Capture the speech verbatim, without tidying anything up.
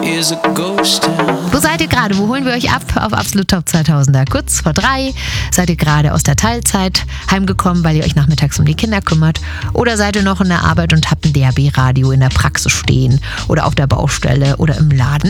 is a ghost town. Wo seid ihr gerade? Wo holen wir euch ab auf Absolut Top zweitausender? Kurz vor drei? Seid ihr gerade aus der Teilzeit heimgekommen, weil ihr euch nachmittags um die Kinder kümmert? Oder seid ihr noch in der Arbeit und habt ein D A B-Radio in der Praxis stehen oder auf der Baustelle oder im Laden?